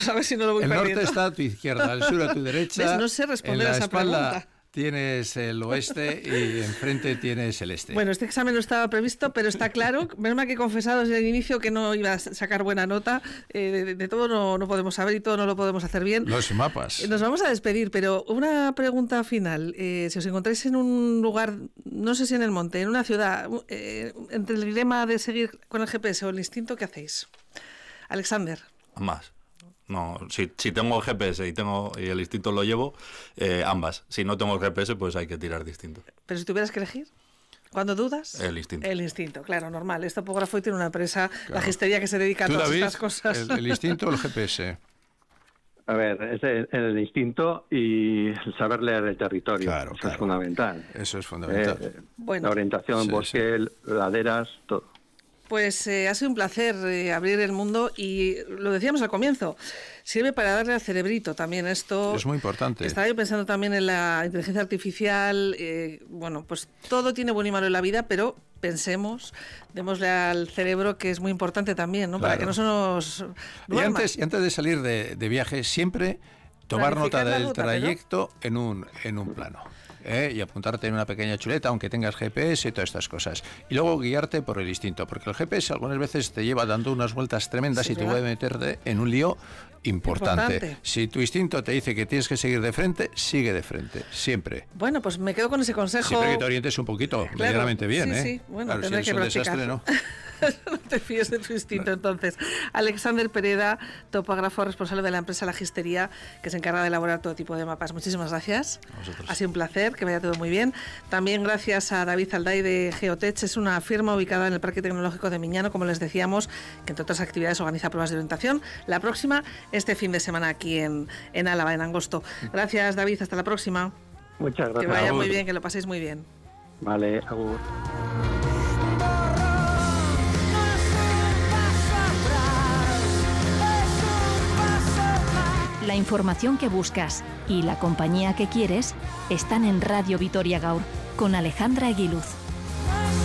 A ver si no lo voy perdiendo. El norte está a tu izquierda, el sur a tu derecha. ¿Ves? No sé responder en a esa pregunta. Tienes el oeste y enfrente tienes el este. Bueno, este examen no estaba previsto, pero está claro. Menos mal que he confesado desde el inicio que no iba a sacar buena nota. De todo no podemos saber y todo no lo podemos hacer bien. Los mapas. Nos vamos a despedir, pero una pregunta final. Si os encontráis en un lugar, no sé si en el monte, en una ciudad, entre el dilema de seguir con el GPS o el instinto, ¿qué hacéis? Alexander. Más. No, si tengo el GPS y el instinto lo llevo, ambas. Si no tengo el GPS, pues hay que tirar distinto. Pero si tuvieras que elegir, ¿cuándo dudas? El instinto. El instinto, claro, normal. Es topógrafo y tiene una empresa, claro, la gestoría, que se dedica a todas estas cosas. ¿El instinto o el GPS? A ver, es el instinto y el saber leer el territorio. Claro, eso es fundamental. Eso es fundamental. La orientación, bosque, laderas, todo. Pues ha sido un placer abrir el mundo y lo decíamos al comienzo, sirve para darle al cerebrito también esto. Es muy importante. Estaba yo pensando también en la inteligencia artificial, bueno, pues todo tiene bueno y malo en la vida, pero pensemos, démosle al cerebro, que es muy importante también, ¿no? Claro. Para que no se nos duerma. Y antes de salir de viaje, siempre tomar nota del trayecto en un plano. Y apuntarte en una pequeña chuleta, aunque tengas GPS y todas estas cosas. Y luego guiarte por el instinto, porque el GPS algunas veces te lleva dando unas vueltas tremendas, sí, y te puede meterte en un lío importante. Si tu instinto te dice que tienes que seguir de frente, sigue de frente, siempre. Bueno, pues me quedo con ese consejo. Siempre que te orientes un poquito, claro, medianamente bien, sí, sí. Bueno, claro, tendré si que practicar. Desastre, ¿no? No te fíes de tu instinto, entonces. Alexander Pereda, topógrafo responsable de la empresa La Gistería, que se encarga de elaborar todo tipo de mapas. Muchísimas gracias. Ha sido un placer, que vaya todo muy bien. También gracias a David Alday de Geotech. Es una firma ubicada en el Parque Tecnológico de Miñano, como les decíamos, que entre otras actividades organiza pruebas de orientación. La próxima, este fin de semana aquí en Álava, en Angosto. Gracias, David. Hasta la próxima. Muchas gracias. Que vaya muy bien, que lo paséis muy bien. Vale, agur. La información que buscas y la compañía que quieres están en Radio Vitoria Gaur con Alejandra Aguiluz.